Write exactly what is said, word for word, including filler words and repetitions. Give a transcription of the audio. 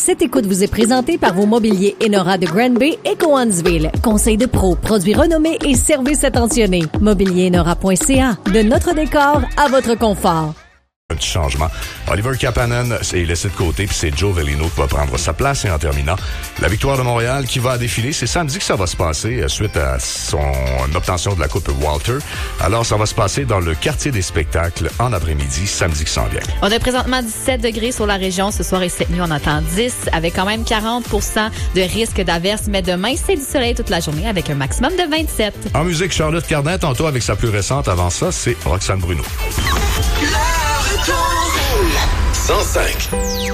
Cette écoute vous est présentée par vos mobiliers Enora de Granby et Cowansville. Conseil de pro, produits renommés et services attentionnés. mobilier enora point c a. De notre décor à votre confort. Un petit changement. Oliver Kapanen s'est laissé de côté, puis c'est Joe Velino qui va prendre sa place. Et en terminant, la victoire de Montréal qui va défiler. C'est samedi que ça va se passer euh, suite à son obtention de la Coupe Walter. Alors, ça va se passer dans le quartier des spectacles en après-midi, samedi qui s'en vient. On a présentement dix-sept degrés sur la région. Ce soir et cette nuit, on attend dix, avec quand même quarante pour cent de risque d'averse. Mais demain, c'est du soleil toute la journée avec un maximum de vingt-sept. En musique, Charlotte Cardin, tantôt avec sa plus récente. Avant ça, c'est Roxane Bruno. cent cinq.